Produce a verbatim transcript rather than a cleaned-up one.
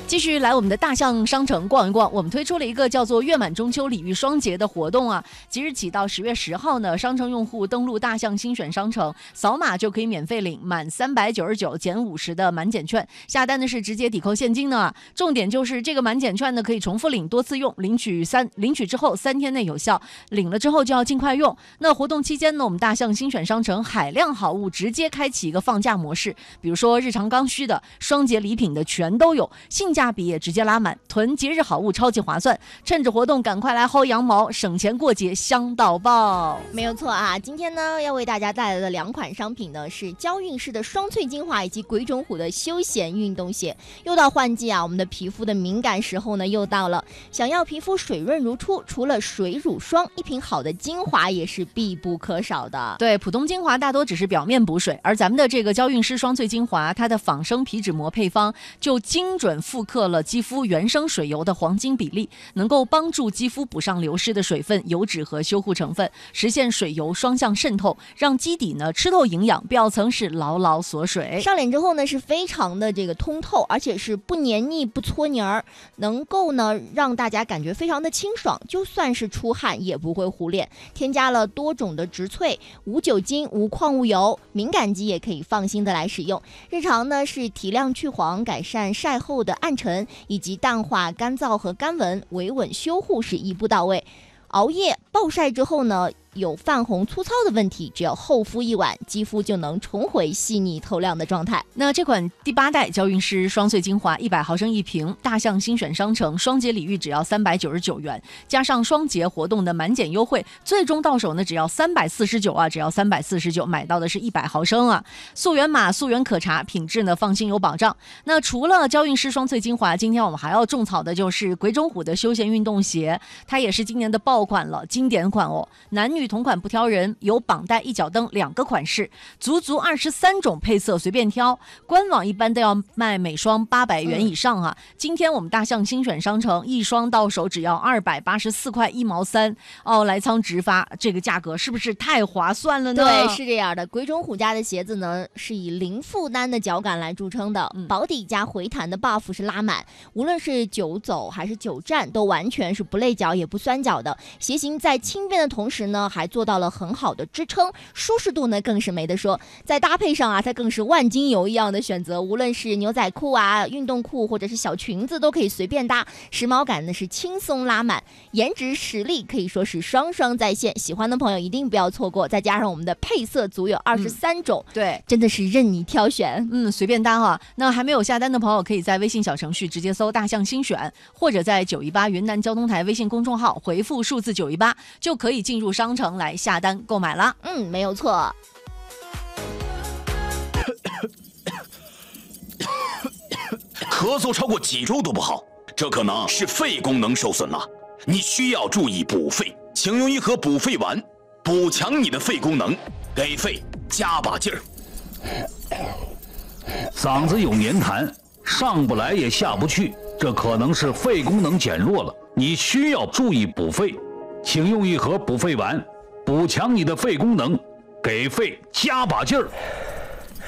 继续来我们的大象商城逛一逛，我们推出了一个叫做月满中秋礼遇双节的活动啊，即日起到十月十号呢，商城用户登录大象新选商城，扫码就可以免费领满三百九十九减五十的满减券，下单的是直接抵扣现金呢。重点就是这个满减券呢可以重复领多次用，领取三领取之后三天内有效，领了之后就要尽快用。那活动期间呢，我们大象新选商城海量好物直接开启一个放假模式，比如说日常刚需的、双节礼品的全都有，性价比也直接拉满，囤节日好物超级划算，趁着活动赶快来薅羊毛，省钱过节香到爆。 没有错啊，今天呢要为大家带来的两款商品呢是娇韵诗的双萃精华以及鬼冢虎的休闲运动鞋。又到换季啊，我们的皮肤的敏感时候呢又到了，想要皮肤水润如初，除了水乳霜，一瓶好的精华也是必不可少的。 对，普通精华大多只是表面补水，而咱们的这个娇韵诗双萃精华，它的仿生皮脂膜配方就精准复刻了肌肤原生水油的黄金比例，能够帮助肌肤补上流失的水分、油脂和修护成分，实现水油双向渗透，让基底呢吃透营养，表层是牢牢锁水。 上脸之后呢是非常的这个通透，而且是不黏腻不搓泥儿，能够呢让大家感觉非常的清爽，就算是出汗也不会糊脸。添加了多种的植萃，无酒精无矿物油，敏感肌也可以放心的来使用。日常呢是提亮去黄，改善晒后的暗沉，以及淡化干燥和干纹，维稳修护是一步到位。熬夜暴晒之后呢，有泛红粗糙的问题，只要厚敷一晚，肌肤就能重回细腻透亮的状态。 那这款第八代娇韵诗双萃精华一百毫升一瓶，大象新选商城双节礼遇只要三百九十九元，加上双节活动的满减优惠，最终到手呢只要三百四十九啊，只要三百四十九，买到的是一百毫升啊，溯源码溯源可查，品质呢放心有保障。那除了娇韵诗双萃精华，今天我们还要种草的就是鬼冢虎的休闲运动鞋，它也是今年的爆款了，经典款哦，男女同款不挑人，有绑带一脚蹬两个款式，足足二十三种配色随便挑，官网一般都要卖每双八百元以上啊、嗯、今天我们大象新选商城一双到手只要二百八十四块一毛三哦，来仓直发，这个价格是不是太划算了呢？ 对，是这样的，鬼冢虎家的鞋子呢是以零负担的脚感来著称的、嗯、保底加回弹的 buff 是拉满，无论是久走还是久站都完全是不累脚也不酸脚的，鞋型在轻便的同时呢还做到了很好的支撑，舒适度呢更是没得说。在搭配上啊，它更是万金油一样的选择，无论是牛仔裤啊、运动裤或者是小裙子都可以随便搭，时髦感呢是轻松拉满，颜值实力可以说是双双在线，喜欢的朋友一定不要错过。再加上我们的配色足有二十三种、嗯，对，真的是任你挑选， 嗯，随便搭哈。那还没有下单的朋友，可以在微信小程序直接搜大象新选，或者在九一八云南交通台微信公众号回复数字九一八，就可以进入商城来下单购买了。 嗯，没有错。 咳嗽超过几周都不好，这可能是肺功能受损了，你需要注意补肺，请用一盒补肺丸，补强你的肺功能，给肺加把劲儿。 嗓子有黏痰，上不来也下不去，这可能是肺功能减弱了，你需要注意补肺，请用一盒补肺丸，补强你的肺功能，给肺加把劲儿。